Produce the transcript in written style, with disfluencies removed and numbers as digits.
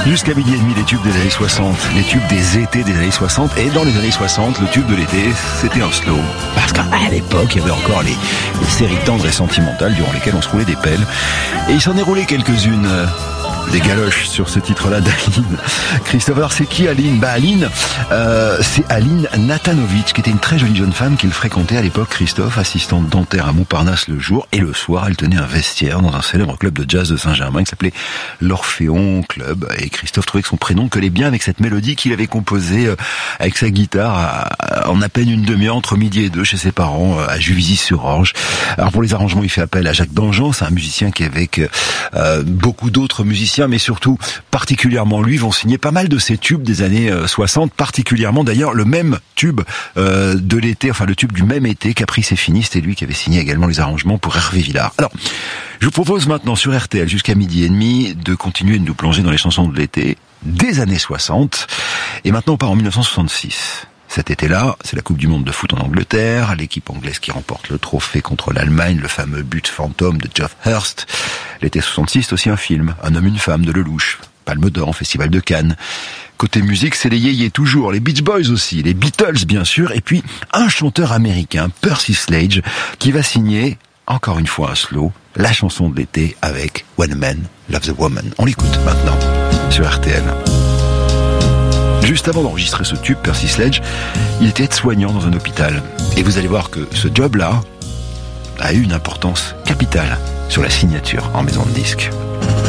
Jusqu'à midi et demi, les tubes des années 60, les tubes des étés des années 60. Et dans les années 60, le tube de l'été, c'était un slow. Parce qu'à l'époque, il y avait encore les séries tendres et sentimentales durant lesquelles on se roulait des pelles. Et il s'en est roulé quelques-unes. Des galoches sur ce titre-là d'Aline. Christophe, alors c'est qui Aline ? Aline, c'est Aline Natanovic, qui était une très jolie jeune femme qu'il fréquentait à l'époque, Christophe, assistante dentaire à Montparnasse le jour, et le soir, elle tenait un vestiaire dans un célèbre club de jazz de Saint-Germain qui s'appelait l'Orphéon Club, et Christophe trouvait que son prénom collait bien avec cette mélodie qu'il avait composée avec sa guitare en à peine une demi-heure entre midi et deux chez ses parents à Juvisy-sur-Orge. Alors pour les arrangements, il fait appel à Jacques Dangean, c'est un musicien qui avec beaucoup d'autres musiciens, mais surtout particulièrement lui, vont signer pas mal de ces tubes des années 60, particulièrement d'ailleurs le même tube de l'été, enfin le tube du même été, Caprice et Fini, c'était lui qui avait signé également les arrangements pour Hervé Villard. Alors, je vous propose maintenant sur RTL jusqu'à midi et demi de continuer de nous plonger dans les chansons de l'été des années 60, et maintenant on part en 1966. Cet été-là, c'est la Coupe du Monde de foot en Angleterre, l'équipe anglaise qui remporte le trophée contre l'Allemagne, le fameux but fantôme de Geoff Hurst. L'été 66, c'est aussi un film, Un homme, une femme de Lelouch, Palme d'Or, Festival de Cannes. Côté musique, c'est les Yéyés toujours, les Beach Boys aussi, les Beatles bien sûr, et puis un chanteur américain, Percy Sledge, qui va signer, encore une fois un slow, la chanson de l'été avec When a Man Loves a Woman. On l'écoute maintenant sur RTL. Juste avant d'enregistrer ce tube, Percy Sledge, il était aide-soignant dans un hôpital. Et vous allez voir que ce job-là a eu une importance capitale sur la signature en maison de disques.